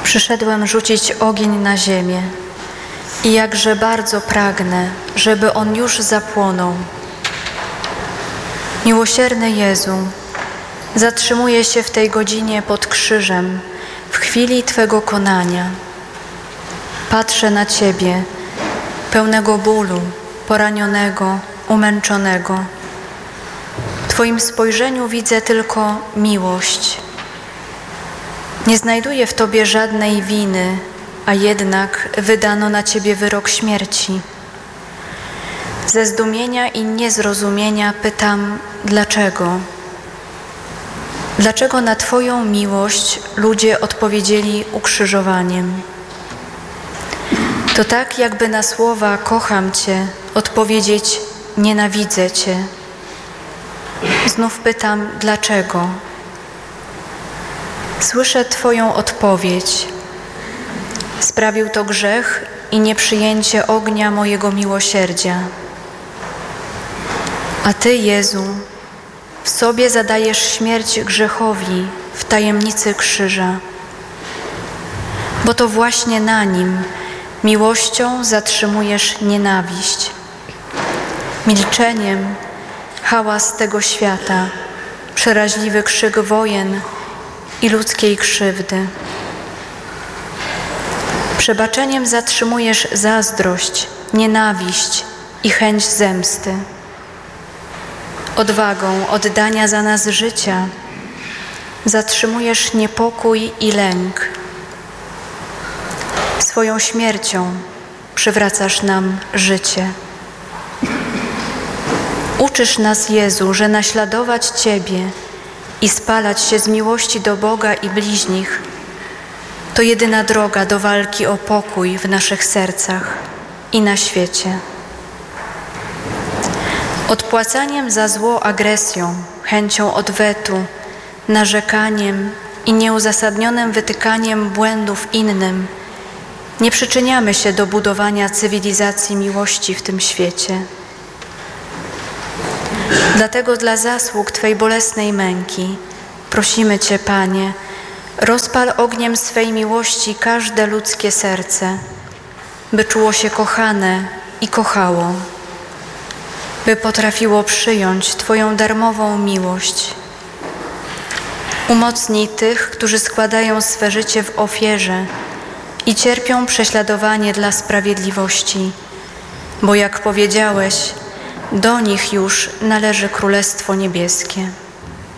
Przyszedłem rzucić ogień na ziemię i jakże bardzo pragnę, żeby on już zapłonął. Miłosierny Jezu, zatrzymuję się w tej godzinie pod krzyżem, w chwili Twego konania. Patrzę na Ciebie, pełnego bólu, poranionego, umęczonego. W Twoim spojrzeniu widzę tylko miłość. Nie znajduję w Tobie żadnej winy, a jednak wydano na Ciebie wyrok śmierci. Ze zdumienia i niezrozumienia pytam, dlaczego? Dlaczego na Twoją miłość ludzie odpowiedzieli ukrzyżowaniem? To tak, jakby na słowa kocham Cię odpowiedzieć nienawidzę Cię. Znów pytam, dlaczego? Słyszę Twoją odpowiedź. Sprawił to grzech i nieprzyjęcie ognia mojego miłosierdzia. A Ty, Jezu, w sobie zadajesz śmierć grzechowi w tajemnicy krzyża. Bo to właśnie na nim miłością zatrzymujesz nienawiść. Milczeniem hałas tego świata, przeraźliwy krzyk wojen i ludzkiej krzywdy. Przebaczeniem zatrzymujesz zazdrość, nienawiść i chęć zemsty. Odwagą oddania za nas życia zatrzymujesz niepokój i lęk. Swoją śmiercią przywracasz nam życie. Uczysz nas, Jezu, że naśladować Ciebie i spalać się z miłości do Boga i bliźnich to jedyna droga do walki o pokój w naszych sercach i na świecie. Odpłacaniem za zło agresją, chęcią odwetu, narzekaniem i nieuzasadnionym wytykaniem błędów innym nie przyczyniamy się do budowania cywilizacji miłości w tym świecie. Dlatego dla zasług Twej bolesnej męki prosimy Cię, Panie, rozpal ogniem swej miłości każde ludzkie serce, by czuło się kochane i kochało, by potrafiło przyjąć Twoją darmową miłość. Umocnij tych, którzy składają swe życie w ofierze i cierpią prześladowanie dla sprawiedliwości, bo jak powiedziałeś, do nich już należy Królestwo Niebieskie.